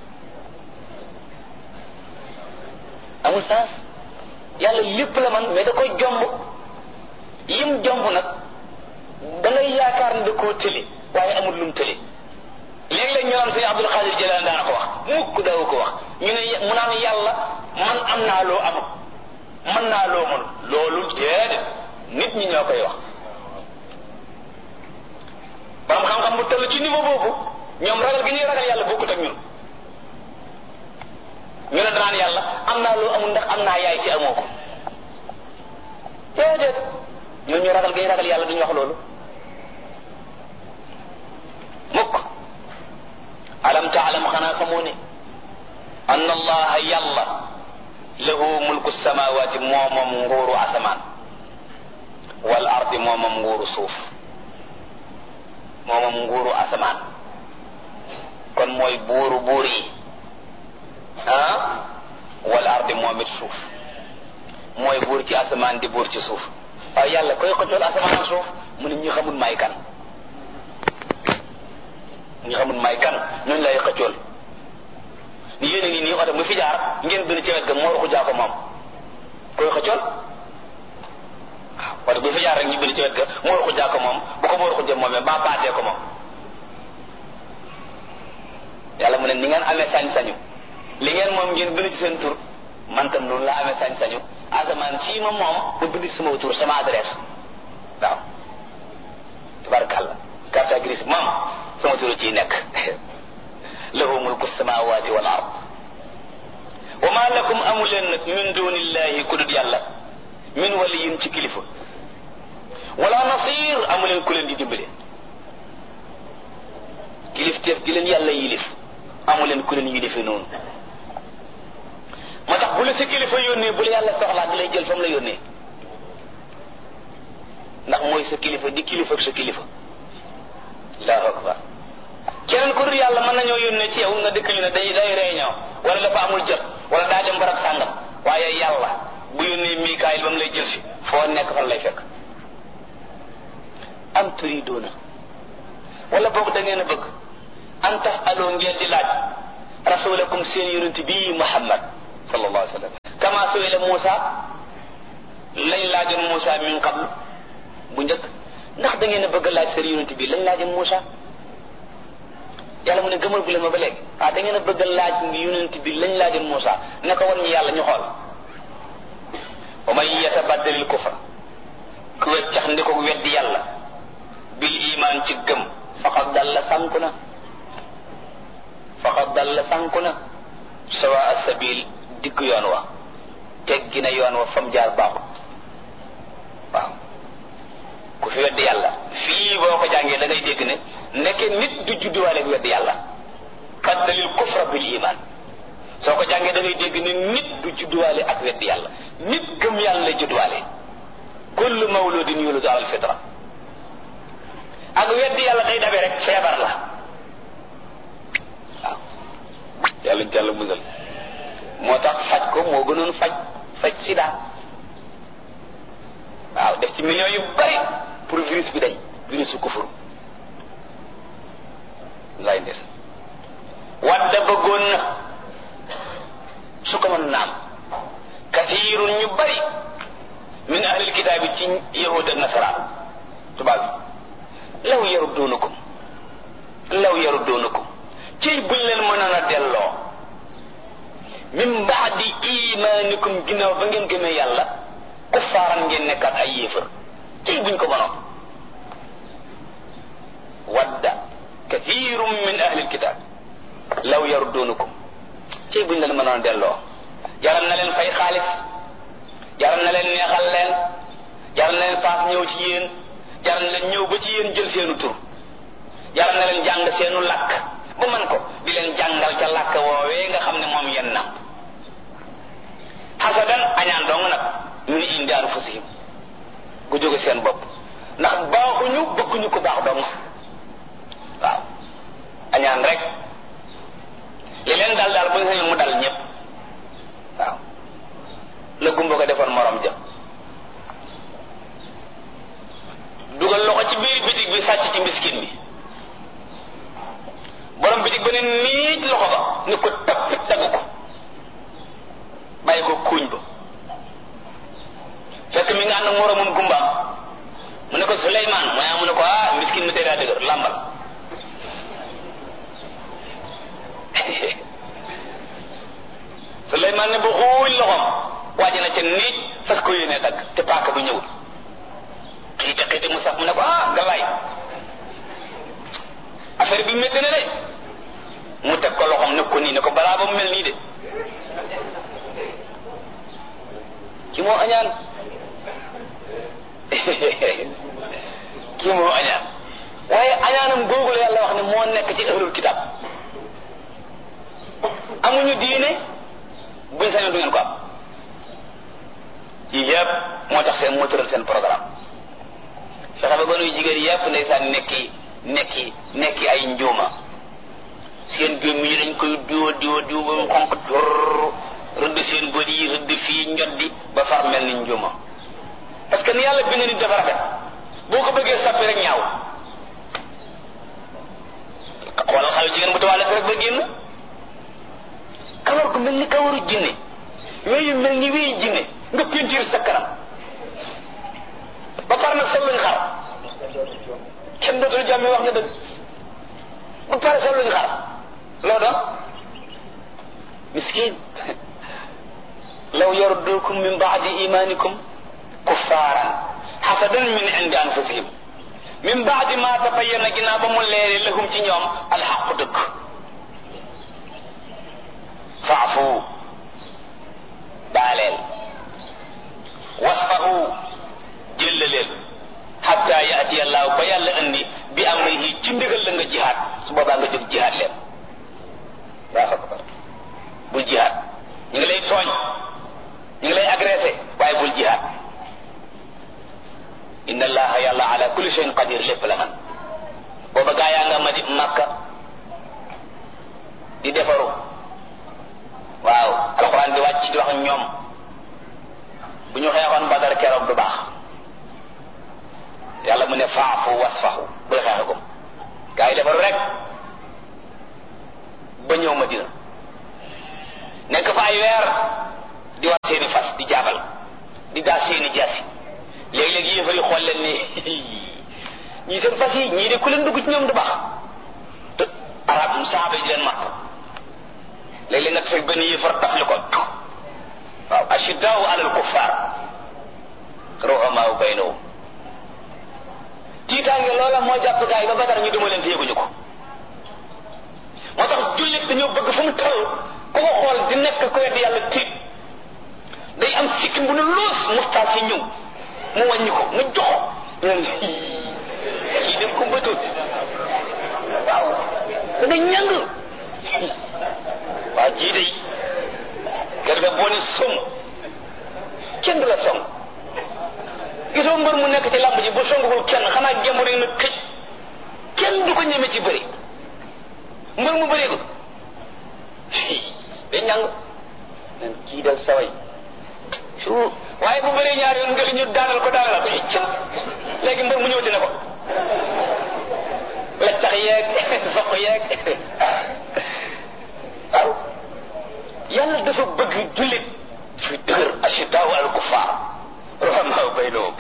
amul sens. yàlla lépp la man mais da koy jomb yim jomb nag da ngay yaakaar ne da koo tële waaye amul lum tële. léeg-léeg ñu naan sëñ Abdul Xaadir Jilaan daana ko wax mukk daw ko wax ñu ne mu naan yàlla man am naa loo amul mën naa loo mënul loolu déedéet nit ñi ñoo koy wax. borom xam-xam bu toll ci niveau boobu ñoom ragal gi ñuy ragal yàlla bokkut ak ñun. ñu ne danaan yàlla am naa loo amul ndax am naa yaay ci amoo ko déedéet ñooñu ragal gi ñuy ragal yàlla duñu wax loolu mukk. alam taalam xanaa xamoo ne anna allaha yàlla lahu mulku samawati moomam nguuru asamaan wal ardi moomam nguuru suuf. moomam nguuru asamaan kon mooy buuru buur yi wal ardi moom it suuf mooy buur ci asamaan di buur ci suuf. waaye yàlla koy xëccool asamaan ak suuf mu ne ñi xamul may kan. ñi xamul may kan ñooñu lay xëccool. ni yéen a ngi nii oto mu fi jaar ngeen bind ci wet ga moo ruxu jaa ko moom koy xëccool. waaw oto bu fi jaar rek ñu bind ci wet ga moo ruxu jaa ko moom bu ko moo ruxu jëm moomee ba baatee ko moom. yàlla mu ne ni ngeen amee sañ-sañu li ngeen moom ngeen bind ci seen tur man tam noonu la amee sañ-sañu asamaan sii ma moom ba bind ci sama tur sama adresse. waaw tabarakàllah carte grise moom sama turu ciy nekk. lahu mulku samawati wal ard wa ma lakum amu leen nag min dunillahi ku dut yàlla min waliyin ci kilifa wala nasir amu leen ku leen di dimbale. kilifteef gi leen yàlla yilif amu leen ku leen yilife noonu. moo tax bu la sa kilifa yónnee bu la yàlla soxlaa da lay jël fa mu la yónnee ndax mooy sa kilifa di kilifa ak sa kilifa. allahu akbar. keneen ku dul yàlla mën nañoo yónnee ci yow nga dëkk ñu ne day réunion wala dafa amul jot wala daa dem barab sàngam waaye yàlla bu yónnee Mikaayil ba mu lay jël si foo nekk fan lay fekk. am turiduuna wala boog da ngeen a bëgg an tasaloo ngeen di laaj rasulakum seen yonent bii Muhammad sallallahu alayhi wa sallam kama su'ila Muusa lañ laajoon Moussa min qabl bu njëkk ndax da ngeen a bëgg a laaj seen yonent bi lañ laajoon Moussa yàlla mu ne gëmal bu leen ma ba léegi da ngeen a bëgg a laaj yonent bi lañ laajoon Moussa ne ko wan ñu yàlla ñu xool wa man yatabaddalil kufra ku weccax ndi ko weddi yàlla bil iman ci gëm faqad dalla sànku na sawa as-sabil digg yoon wa teggi na yoon wa fam jaar baaxut waaw ku fi weddi yàlla fii boo ko jàngee da ngay dégg ne nekke nit du judduwaale ak weddi yàlla baddalil kufra bil iman soo ko jàngee da ngay dégg ne nit du judduwaale ak weddi yàlla nit gëm yàlla la judduwaale kullu mawludin yuladu ala alfitra ak weddi yàlla day dabe rek feebar la waaw yàlla jàll musal moo tax faj ko moo gënoon faj sida waaw def ci millions yu bari pour virus bi dañ virus su kufur lay des wadda bëggoon na su ko mën naam kathirun ñu bari min ahlil kitaab yi ci yahud ak nasaraan tubaab bi law yarudduunakum ci buñ leen mënoon a delloo min baadi imaanikum ginnaaw ba ngeen gëmee yàlla kuffaaran ngeen nekkaat ay yéefar ci buñ ko mënoon wadda kathirun min ahlil kitaab law yarudduunakum ci buñ leen mënoon a delloo jaral na leen fay xaalis jaral na leen neexal leen jaral na leen paas ñëw ci yéen jaral na leen ñëw ba ci yéen jël seenu tur jaral na leen jàng seenu làkk ba man ko di leen jàngal ca làkk woowee nga xam ne moom yenn na xasadan añaan dong nag min indi anfusihim gu jóge seen bopp ndax baaxuñu bëgguñu ko baax dong waaw añaan rek li leen daal bu ñu mu dal ñëpp waaw la gumba ko defoon morom ja dugal loxo ci biir bitig bi sàcc ci miskin bi borom bitig ba ne niit loxo ba ni ko tappit dagg ko bàyyi ko kuuñ ba fekk mi nga ànd ak moromum gumbaam mu ne ko Souleymane mu ne ko miskin mi tey daa dëgër làmbal Souleymane ne ba xuuñ loxoom waaji na ca niit fas ko yéene dagg te paaka bi ñëwul xiite mu sax mu ne ko galaay affaire bi métti na de mu teg ko loxoom ne ko nii ne ko balaa ba mu mel nii de ki moo añaan kii moo añaan waaye añaanam googu la yàlla wax ne moo nekk ci ahlul kitab amuñu diine buñ sañoon du ngeen ko am yii yëpp moo tax seen moo tëral seen programme fexe ba gënuy jigéen yëpp ndeysaan nekki ay njuuma seen gémmi yi dañ koy diwa ba mu xonq rëdd seen bët yi rëdd fii njoddi ba far mel ni njuuma parce que ni yàlla bind nit dafa rafet boo ko bëggee sappi rek ñaaw xoolal xale jigéen bu tawaale rek ba génn kawar gu mel ni kawaru jinne weyu mel ni weyu jinne nga pentiir sa kanam ba pare nag sol luñ xar kenn dootul jàmme wax nga dëgg ba pare sol luñ xar loo doon miskin law yaruddukum min baadi imanikum kuffaaran hasadan min indi anfusihim min baadi ma tabayyana ginnaaw ba mu leere lahum ci ñoom alxaqu dëgg faafu baaleel wasfahu jëllaleel hatta yaati allahu ba yàlla andi bi amrihi ci ndigal la nga jihaad su boobaa nga jóg jihaad leen yaa akbar bul jihaad ñu ngi lay tooñ ñu ngi lay agressé waaye bul jihaad inna allaha yàlla ala kulli shay'in qadir lépp la man booba gaa yaa nga madi makka di defaru waaw alxuraan di wàcc di wax ak ñoom bu ñu xeexoon badar keroog du baax yàlla mu ne faafu wasfahu bul xeexe ko gaa yi defaru rek ba ñëw Madina nekk fa ay weer di wax seeni fas di jaabal di gaa seeni jas fas yi ñii de ku leen dugg ci ñoom du baax te arab saaba yi di leen mat léeg-léeg nga teg benn yëfar taf li ko waaw ashiddaau alal kuffaar ruhamaa baynahum tiitaange loola moo jàpp gaay ba Badar ñu duma leen te yëguñu ko moo tax jullit dañoo bëgg fu mu toll ku ko xool di nekk ko wedd yàlla tiit day am sikkim bu ne loos mustaas yi ñëw mu wàññi ko mu joxo ñun kii dem ko mbëtul waaw da nga ñàng waaw jii day kër ga boo ni som kenn du la song gisoo mbër mu nekk ci làmb ji bu songul kenn xanaa gemmu rek na këj kenn du ko ñeme ci bëri mbër mu bëree ko day ñàng nen kii del saway su waaye bu bëree ñaar yoon nga ñu daanal ko cëm léegi mbër mu ñëw dina ko la tax yeeg soq yeeg waaw yàlla dafa bëgg jullit fi dëgër ashiddaau alal kuffaar ruhamaa baynahum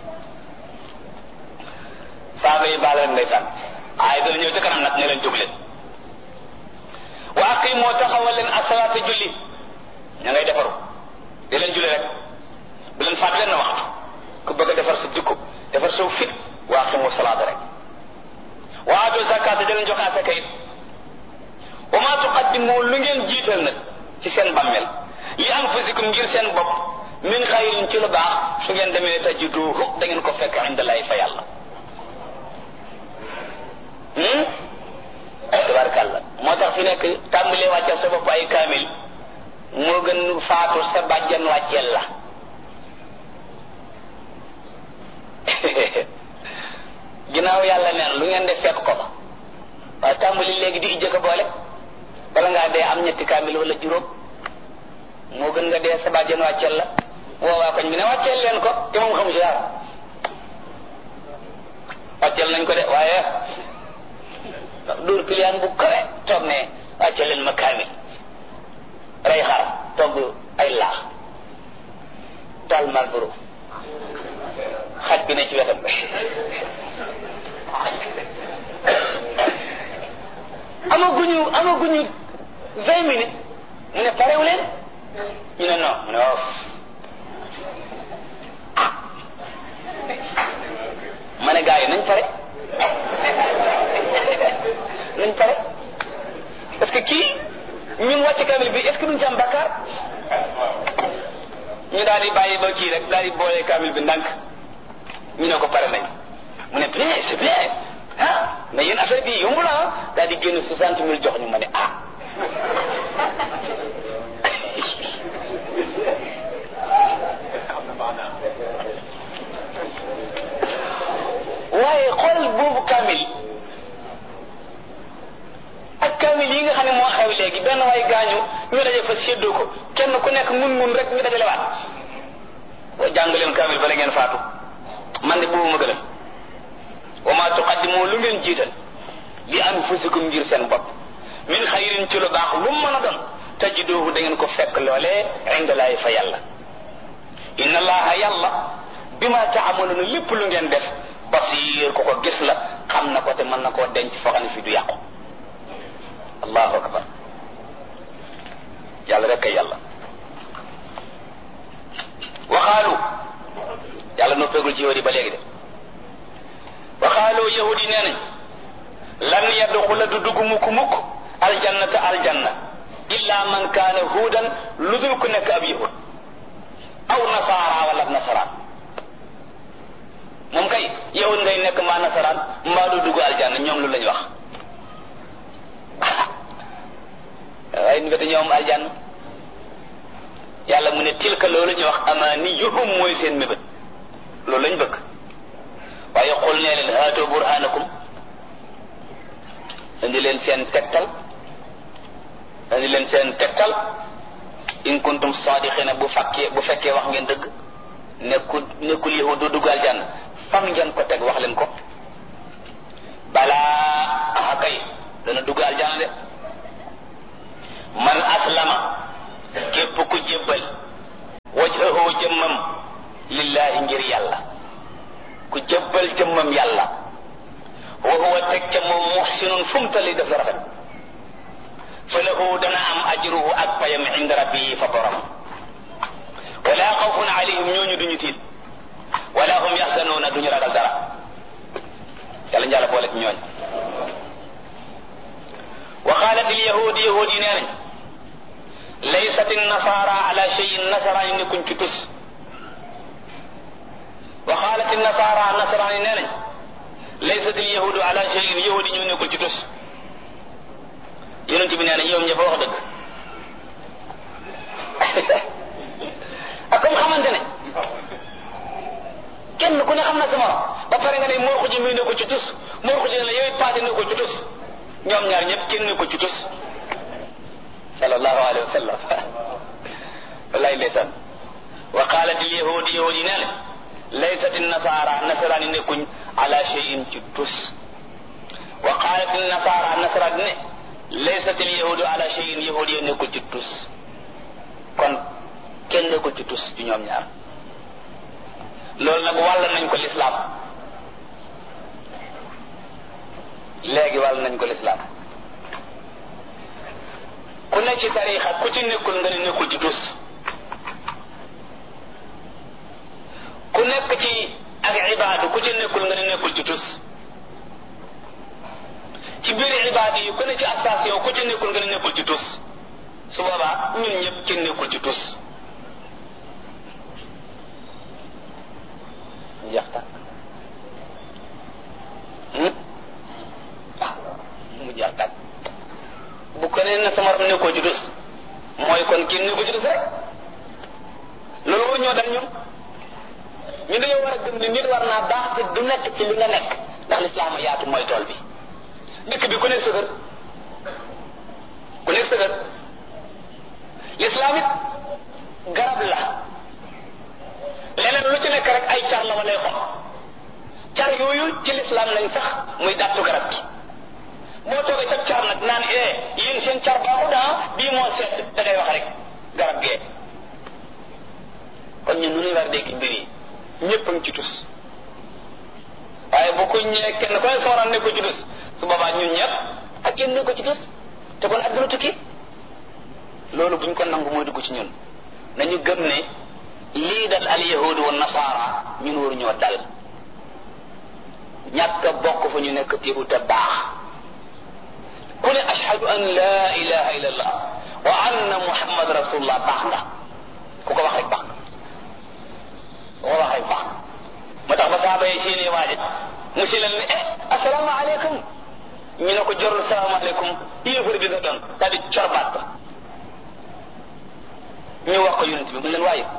saaba yi baal leen ndeysaan ay dana ñëw ci kanam nag ne leen jóg leen wa aqiimoo taxawal leen asalaata julli ña ngay defaru di leen julli rek du leen faat leen na waxtu ku bëgg a defar sa jikko defar saw fit wa aqiimoo salaata rek wa aatu zakaata di leen jox asaka it wa maa tuqaddimu lu ngeen jiital nag ci seen bàmmeel li anfusikum ngir seen bopp min xayrin ci lu baax su ngeen demee tajiduhu da ngeen ko fekk indallahi fa yàlla tabarkàlla moo tax fi nekk tàmbalee wàcceel sa bopp ay kaamil moo gën faatu sa bàjjan wàcceel la ginnaaw yàlla neen lu ngeen def fekk ko fa waaye tàmbali léegi di ijjëkk a boole bala ngaa dee am ñetti kaamil wala juróom moo gën nga dee sa bàjjan wàcceel la woowaa koñ bi ne wàcceel leen ko te moom xamu si dara wàcceel nañ ko de waaye dóor piliyaan bu kawe toog ne wàcceel leen ma kaamil rey xar togg ay laax taal malboro xaj bi ne ci wetam amaguñu 20 minutes mu ne parewu leen ñu ne non mu ne of ma ne gars yi nañ pare parce que kii ñun wàcce kamil bi est-ce que duñ ci am bakkaar ñu daal di bàyyi ba kii rek daal di boole kamil bi ndànk ñu ne ko pare nañ mu ne bien c'est bien ah mais yéen affaire bi yomb la daal di génn 60 000 jox ñu ma ne ah waaye xool boobu kamil ak kamil yi nga xam ne moo xew léegi benn waay gaañu ñu daje fa séddoo ko kenn ku nekk mun rek ñu dajale waat wa jàng leen kamil bala ngeen faatu man de boobu ma gënal wa ma tuqaddimu lu ngeen jiital li anfusikum ngir seen bopp min xayrin ci lu baax lu mën a doon tajiduhu da ngeen ko fekk loolee indallaahi fa yàlla inna allaha yàlla bima taamaluuna lépp lu ngeen def basir ko ko gis la xam na ko te mën na koo denc foo xam ne fii du yàqu allahu akbar yàlla rek kay yàlla waxaalu yàlla noppeegul ci yahudi ba léegi de waxaalu yahudi nee nañ lan yadxula du dugg mukk aljannata aljanna illa man kaana huudan lu dul ku nekk ab yahud aw nasaara wala ab nasaraan moom kay yahud ngay nekk maa nasaraan mbaa du dugg aljanna ñoom lu lañ wax waaye ni bete ñoom aljanna yàlla mu ne tilka loolu ñu wax amaniyuhum mooy seen mébét loolu lañ bëgg waaye xul nee leen haatoo burhanakum indi leen seen tegtal in kuntum sadiqina bu fekkee wax ngeen dëgg nekkul yahud du dugg aljanna fam ngeen ko teg wax leen ko balaa aha kay dana dugg aljanna de man aslama képp ku jébbal wajhahu jëmmam lillahi ngir yàlla ku jébbal jëmmam yàlla wa huwa teg ca moom muhsinun fu mu tali def la rafet fa lahu dana am ajruhu ak payam inda rabbi fa borom wala xawfun alayhim ñooñu duñu tiit wala hum yaxzanuuna duñu ragal dara yàlla njàlla boole ci ñooñ wa qalat al yahud yahud yi nee nañ laysat an nasara ala shay'in nasaraan nekkuñ ci tus wa qalat an nasara nasaraan nee nañ laysat al yahud ala shay'in yahud yi ñu nekkul ci tus yonent bi nee na yow ñëpp wax dëgg ak comme xamante ne kenn ku ne xam na sama ba pare nga ne moo ko ji muy nekkul ci tus moo ko ji ne la yow it paase nekkul ci tus ñoom ñaar ñëpp kenn nekkul ci tus sallallahu alayhi wa sallam wallahi ndeysaan wa qalat al yahud yahud yi nee na laysat an nasara nasaraan yi nekkuñ ala shay'in ci tus wa qalat an nasara nasaraan ne laysat al yahudu ala shay'in yahud yi nekkul ci tus kon kenn nekkul ci tus ci ñoom ñaar loolu nag wàll nañ ko lislaam léegi wàll nañ ko lislaam ku ne ci tariixa ku ci nekkul nga ne nekkul ci tus ku nekk ci ak ibaadu ku ci nekkul nga ne nekkul ci tus ci biir ibaadu yi ku ne ci station ku ci nekkul nga ne nekkul ci tus su boobaa ñun ñëpp ci nekkul ci tus jeex tàkk mu jeex tàkk bu ko nee na sama ram nekkoo ci tus mooy kon kenn nekkoo ci tus rek loolu war ñoo dal ñun ñu dañoo war a gëm ni nit war naa baax te du nekk ci li nga nekk ndax lislaam a yaatu mooy tool bi dëkk bi ku nekk sëgër ku nekk sëgër lislaam it garab la leneen lu ci nekk rek ay car la walay xob car yooyu ci lislaam lañ sax muy dàttu garab gi moo toogee sa car nag naan yéen seen car baaxu daa bii moo seet da ngay wax rek garab gee kon ñun nu ñuy war a dégg mbir yi ñëpp a ngi ci tus waaye bu ko ñëwee kenn ko ne sooraan ne ko ci tus su boobaa ñun ñëpp ak kenn ne ko ci tus te kon adduna tukki loolu buñ ko nangu mooy dugg ci ñun nañu gëm ne lii dal al yahudu wa nasaara ñun waru ñoo dal ñàkk a bokk fa ñu nekk tiibu te baax ku ne ashhadu an la ilaha illa allah wa anna muhammad rasulullah baax nga ku ko wax rek baax nga ku ko wax rek baax nga moo tax ba saaba yi séenee waaje mu si leen ne assalaamu aleykum ñu ne ko jorul salaamu aleykum yéefar bi nga doon daal di corbaat ko ñu wax ko yonent bi mu leen waaye